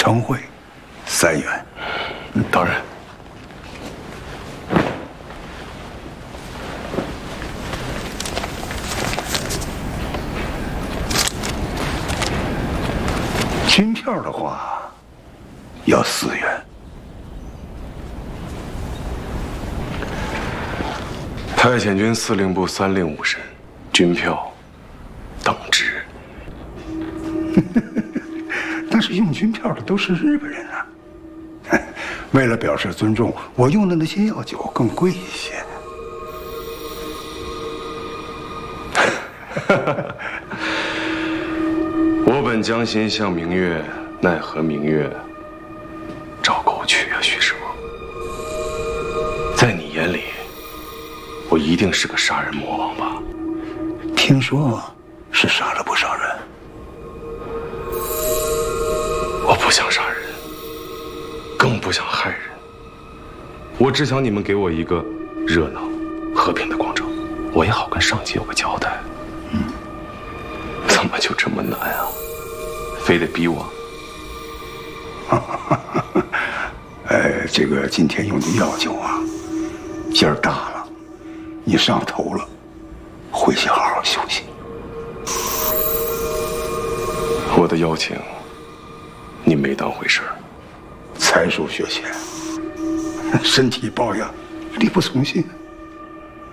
晨会3元。 当然。 军票的话，要4元。 太监军司令部3令5审，军票等值。 但是用军票的都是日本人啊。为了表示尊重，我用的那些药酒更贵一些。 我本将心向明月，奈何明月照沟渠啊！徐师傅，在你眼里，我一定是个杀人魔王吧？ 听说是杀了不少人。 我不想杀人，更不想害人。我只想你们给我一个热闹、和平的广州，我也好跟上级有个交代。怎么就这么难啊？非得逼我？ 这个今天用的药酒啊，劲儿大了，你上头了，回去好好休息。 我的邀请，你没当回事儿。 才疏学浅，身体抱恙，力不从心。